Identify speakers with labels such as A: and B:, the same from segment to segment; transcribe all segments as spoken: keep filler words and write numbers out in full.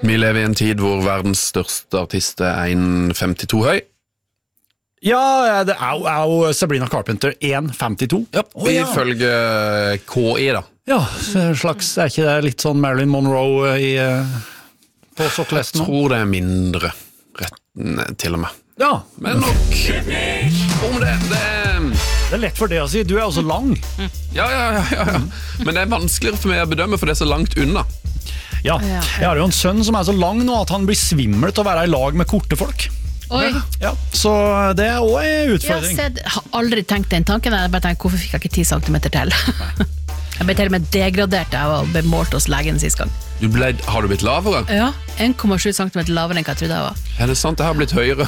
A: Vi lever i en tid hvor verdens største artist er en komma femtito høy.
B: Ja, det er jo, er jo Sabrina Carpenter en komma femtito.
A: Ja,
B: oh, ja.
A: Ifølge K I da.
B: Ja, slags, er ikke det litt sånn Marilyn Monroe i, på sokkelesten?
A: Jeg tror det er mindre, rett til og med.
B: Ja.
A: Men nok om det. Det er,
B: det er lett for det å si, du er også lang.
A: Ja, ja, ja, ja, ja. Men det er vanskeligere for meg å bedømme, for det er så langt unna.
B: Ja, jeg har jo en sønn som er så lang nå at han blir svimmel til å være i lag med korte folk.
C: Oi.
B: Ja, så det er også en utfordring.
C: Jeg har aldri tenkt den tanken. Jeg bare tenkt, hvorfor fikk jeg ikke ti centimeter til? Jeg ble til og med degradert av å bli målt hos legen sist gang.
A: Du ble, har du blitt lavere?
C: Ja, en komma sju centimeter lavere enn hva jeg trodde jeg var.
A: Er det sant? Jeg har blitt høyere.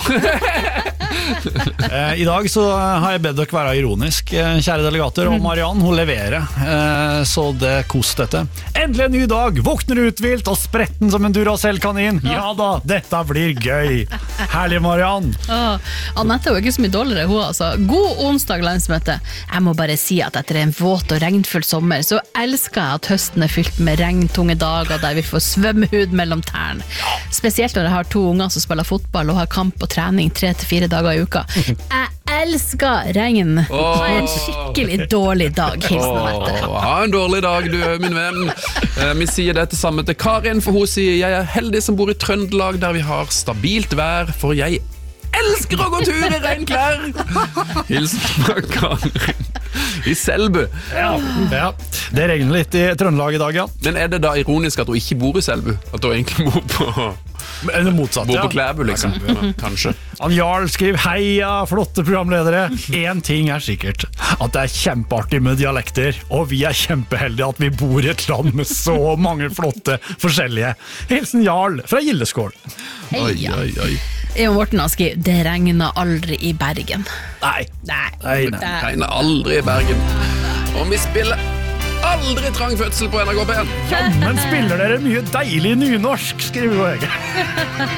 B: eh, I dag så har jeg bedt dere være ironisk, kjære delegater, og Marianne, hun leverer, eh, så det kost dette. Endelig en ny dag, våkner utvilt og spretten som en Duracell-kanin. Ja da, dette blir gøy. Herlig, Marianne.
C: Åh, Annette er jo ikke så mye dårligere, hun altså. God onsdag, landsmøte. Jeg må bare si at etter en våt og regnfull sommer, så elsker jeg at høsten er fylt med regntunge dager der vi får svømmehud mellom tærne. Spesielt når jeg har to unger som spiller fotball og har kamp og trening tre til fire dager i uka. Jeg elsker regn.
A: Oh.
C: Ha en skikkelig dårlig dag, hilsen Annette.
A: Oh, ha en dårlig dag, du, min venn. Eh, vi sier dette samme til Karin, for hun sier jeg er heldig som bor i Trøndelag, der vi har stabilt vær, for jeg elsker å gå tur i regnklær. Hilsen fra Karin i Selbu.
B: Ja, ja, det regner litt i Trøndelag i dag, ja.
A: Men er det da ironisk at hun ikke bor i Selbu? At hun egentlig bor på...
B: Eller motsatt,
A: bor
B: ja.
A: på Klæbu, liksom. Ja, kanskje.
B: Han Jarl skriver, heia, flotte programledere. En ting er sikkert, at det er kjempeartig med dialekter, og vi er kjempeheldige at vi bor i et land med så mange flotte forskjellige. Hilsen Jarl fra Gildeskål.
C: Heia.
A: Oi, oi, oi.
C: Jon Morten har skrevet, det regner aldri i Bergen.
B: Nei,
C: Nei.
B: nei, nei.
A: Det regner aldri i Bergen. Og vi spiller aldri trang fødsel på N R K P en.
B: Men spiller dere mye deilig nynorsk, skriver jeg.